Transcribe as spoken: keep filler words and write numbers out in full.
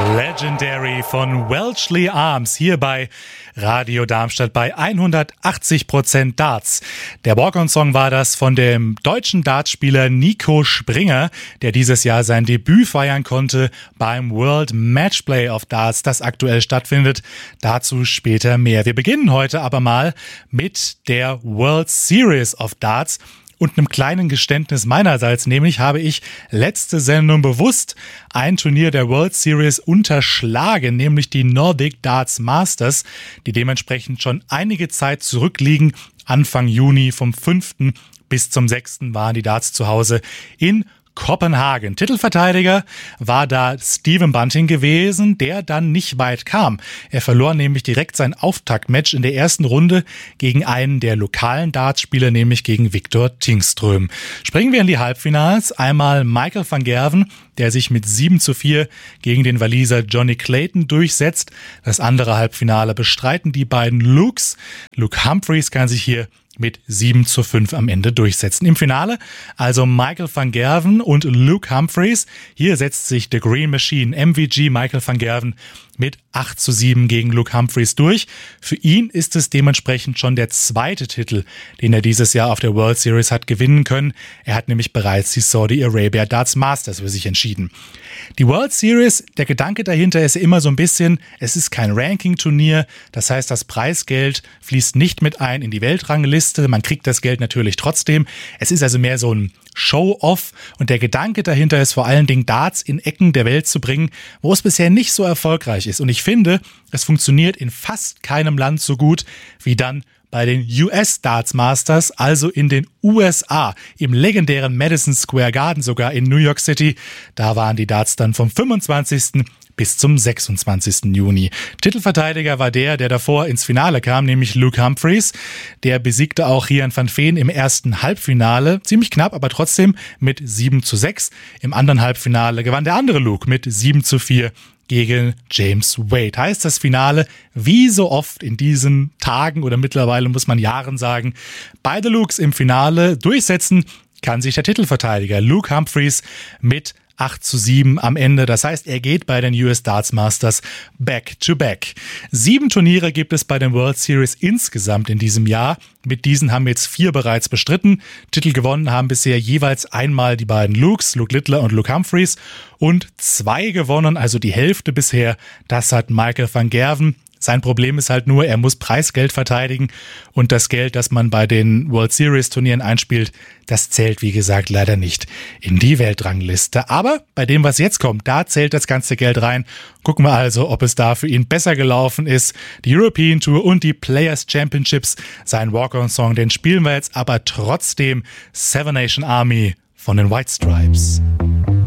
Legendary von Welshly Arms hier bei Radio Darmstadt bei hundertachtzig Prozent Darts. Der Walk-on-Song war das von dem deutschen Dartspieler Nico Springer, der dieses Jahr sein Debüt feiern konnte beim World Matchplay of Darts, das aktuell stattfindet. Dazu später mehr. Wir beginnen heute aber mal mit der World Series of Darts. Und einem kleinen Geständnis meinerseits, nämlich habe ich letzte Sendung bewusst ein Turnier der World Series unterschlagen, nämlich die Nordic Darts Masters, die dementsprechend schon einige Zeit zurückliegen. Anfang Juni vom fünften bis zum sechsten waren die Darts zu Hause in Kopenhagen. Titelverteidiger war da Stephen Bunting gewesen, der dann nicht weit kam. Er verlor nämlich direkt sein Auftaktmatch in der ersten Runde gegen einen der lokalen Dartspieler, nämlich gegen Viktor Tingström. Springen wir in die Halbfinals. Einmal Michael van Gerwen, der sich mit sieben zu vier gegen den Waliser Johnny Clayton durchsetzt. Das andere Halbfinale bestreiten die beiden Lukes. Luke Humphreys kann sich hier mit sieben zu fünf am Ende durchsetzen. Im Finale also Michael van Gerwen und Luke Humphreys. Hier setzt sich The Green Machine, M V G Michael van Gerwen, mit acht zu sieben gegen Luke Humphreys durch. Für ihn ist es dementsprechend schon der zweite Titel, den er dieses Jahr auf der World Series hat gewinnen können. Er hat nämlich bereits die Saudi Arabia Darts Masters für sich entschieden. Die World Series, der Gedanke dahinter ist ja immer so ein bisschen, es ist kein Ranking-Turnier, das heißt, das Preisgeld fließt nicht mit ein in die Weltrangliste, man kriegt das Geld natürlich trotzdem. Es ist also mehr so ein Show-off und der Gedanke dahinter ist vor allen Dingen Darts in Ecken der Welt zu bringen, wo es bisher nicht so erfolgreich ist. Und ich finde, es funktioniert in fast keinem Land so gut wie dann bei den U S Darts Masters, also in den U S A, im legendären Madison Square Garden, sogar in New York City. Da waren die Darts dann vom fünfundzwanzigsten bis zum sechsundzwanzigsten Juni. Titelverteidiger war der, der davor ins Finale kam, nämlich Luke Humphreys. Der besiegte auch Rian van Veen im ersten Halbfinale. Ziemlich knapp, aber trotzdem mit sieben zu sechs. Im anderen Halbfinale gewann der andere Luke mit sieben zu vier gegen James Wade. Heißt das Finale, wie so oft in diesen Tagen oder mittlerweile muss man Jahren sagen, beide Lukes im Finale durchsetzen kann sich der Titelverteidiger Luke Humphreys mit acht zu sieben am Ende. Das heißt, er geht bei den U S Darts Masters back to back. Sieben Turniere gibt es bei den World Series insgesamt in diesem Jahr. Mit diesen haben jetzt vier bereits bestritten. Titel gewonnen haben bisher jeweils einmal die beiden Lukes, Luke Littler und Luke Humphreys. Und zwei gewonnen, also die Hälfte bisher. Das hat Michael van Gerwen. Sein Problem ist halt nur, er muss Preisgeld verteidigen und das Geld, das man bei den World Series Turnieren einspielt, das zählt, wie gesagt, leider nicht in die Weltrangliste. Aber bei dem, was jetzt kommt, da zählt das ganze Geld rein. Gucken wir also, ob es da für ihn besser gelaufen ist. Die European Tour und die Players Championships, sein Walk-on-Song, den spielen wir jetzt aber trotzdem. Seven Nation Army von den White Stripes.